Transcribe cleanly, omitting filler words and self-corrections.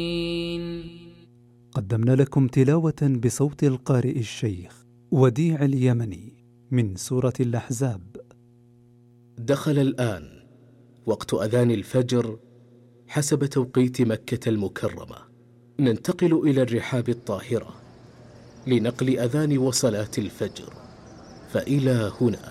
قدمنا لكم تلاوة بصوت القارئ الشيخ وديع اليمني من سورة الأحزاب. دخل الآن وقت أذان الفجر حسب توقيت مكة المكرمة. ننتقل إلى الرحاب الطاهرة لنقل أذان وصلاة الفجر، فإلى هنا